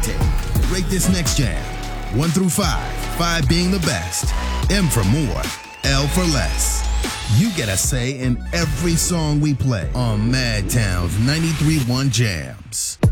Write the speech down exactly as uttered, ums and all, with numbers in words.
take. Rate this next jam. One through five. Five being the best. M for more. L for less. You get a say in every song we play on Madtown's ninety-three point one Jams.